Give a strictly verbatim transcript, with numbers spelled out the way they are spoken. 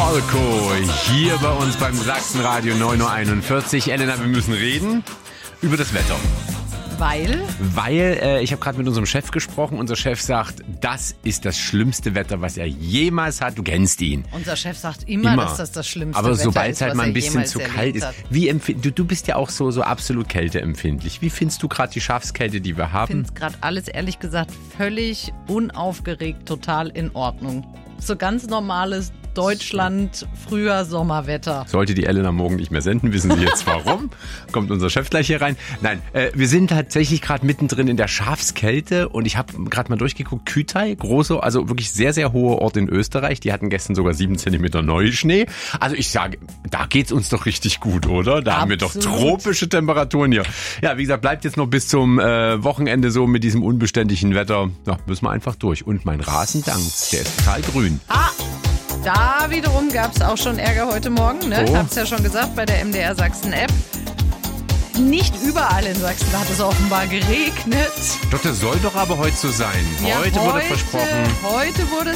Falco hier bei uns beim Sachsenradio neun Uhr einundvierzig. Elena, wir müssen reden über das Wetter. Weil? Weil, äh, ich habe gerade mit unserem Chef gesprochen. Unser Chef sagt, das ist das schlimmste Wetter, was er jemals hat. Du kennst ihn. Unser Chef sagt immer, Immer. dass das das schlimmste Aber Wetter sobald ist, es halt was mal er ein bisschen jemals zu erlebt kalt ist. hat. Wie empf- du, du bist ja auch so, so absolut kälteempfindlich. Wie findest du gerade die Schafskälte, die wir Ich haben? finde es gerade alles, ehrlich gesagt, völlig unaufgeregt, total in Ordnung. So ganz normales Deutschland, früher Sommerwetter. Sollte die Elena morgen nicht mehr senden, wissen Sie jetzt warum. Kommt unser Chef gleich hier rein. Nein, äh, wir sind tatsächlich gerade mittendrin in der Schafskälte und ich habe gerade mal durchgeguckt, Kütai, große, also wirklich sehr, sehr hoher Ort in Österreich. Die hatten gestern sogar sieben Zentimeter Neuschnee. Also ich sage, da geht's uns doch richtig gut, oder? Da haben wir doch Absolut. tropische Temperaturen hier. Ja, wie gesagt, bleibt jetzt noch bis zum äh, Wochenende so mit diesem unbeständigen Wetter. Ja, müssen wir einfach durch. Und mein Rasen dankt, der ist total grün. Ah, da wiederum gab es auch schon Ärger heute Morgen. Ne? Oh. Ich habe es ja schon gesagt bei der M D R Sachsen-App. Nicht überall in Sachsen hat es offenbar geregnet. Doch, das soll doch aber heute so sein. Ja, Heute wurde versprochen. Heute wurde